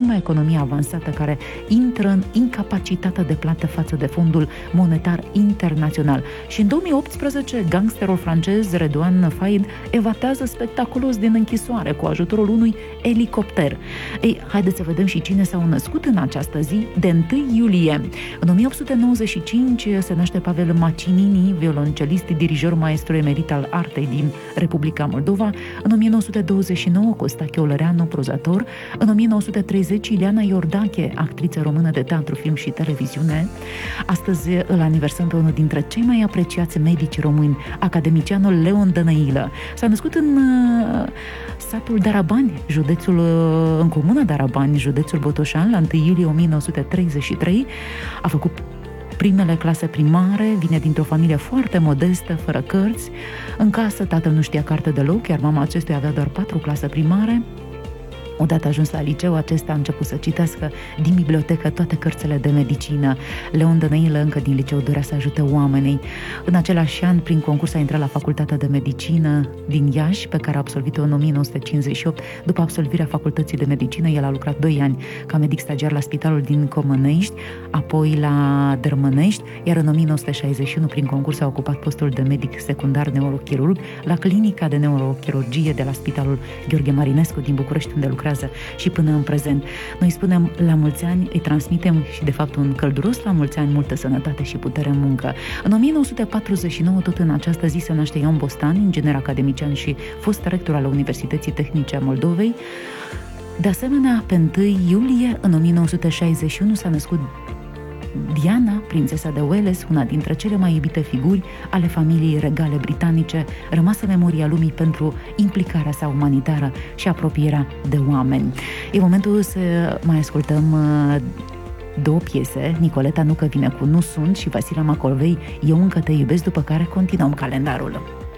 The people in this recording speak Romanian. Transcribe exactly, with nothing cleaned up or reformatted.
prima economie avansată care intră în incapacitatea de plată față de Fondul Monetar Internațional. Și în două mii optsprezece, gangsterul francez Redouane Faïd evatează spectaculos din închisoare cu ajutorul unui elicopter. Ei, haideți să vedem și cine s-au născut în această zi de întâi iulie. În o mie opt sute nouăzeci și cinci se naște Pavel Macinini, violoncelist, dirijor, maestru emerit al artei din Republica Moldova. În o mie nouă sute douăzeci și nouă, Costache Olăreanu, prozator. În o mie nouă sute treizeci, Ileana Iordache, actriță română de teatru, film și televiziune. Astăzi îl aniversăm pe unul dintre cei mai apreciați medici români, academicianul Leon Dănăilă. S-a născut în uh, satul Darabani, județul, uh, în comuna Darabani, județul Botoșan, la întâi iulie o mie nouă sute treizeci și trei. A făcut primele clase primare, vine dintr-o familie foarte modestă, fără cărți. În casă, tatăl nu știa carte deloc, iar mama acestuia avea doar patru clase primare. Odată ajuns la liceu, acesta a început să citească din bibliotecă toate cărțile de medicină. Leon Dănăilă încă din liceu dorea să ajute oamenii. În același an, prin concurs, a intrat la Facultatea de Medicină din Iași, pe care a absolvit-o în o mie nouă sute cincizeci și opt. După absolvirea Facultății de Medicină, el a lucrat doi ani ca medic stagiar la Spitalul din Comănești, apoi la Dărmănești, iar în o mie nouă sute șaizeci și unu, prin concurs, a ocupat postul de medic secundar neurochirurg la Clinica de Neurochirurgie de la Spitalul Gheorghe Marinescu din București, unde lucrează și până în prezent. Noi spunem la mulți ani, îi transmitem și de fapt un călduros la mulți ani, multă sănătate și putere în muncă. În o mie nouă sute patruzeci și nouă, tot în această zi, se naște Ion Bostan, inginer academician și fost rector al Universității Tehnice a Moldovei. De asemenea, pe întâi iulie, în o mie nouă sute șaizeci și unu, s-a născut Diana, prințesa de Wales, una dintre cele mai iubite figuri ale familiei regale britanice, rămasă memoria lumii pentru implicarea sa umanitară și apropierea de oameni. E momentul să mai ascultăm două piese. Nicoleta Nucă vine cu Nu sunt și Vasile Macolvei, Eu încă te iubesc, după care continuăm calendarul.